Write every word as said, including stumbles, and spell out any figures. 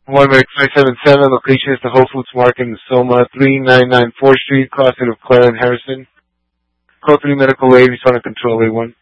One Medic five seven seven, location is the Whole Foods Market in Soma, three nine nine fourth Street, crossing of Clare and Harrison. Code three Medical Aid, responding control A one.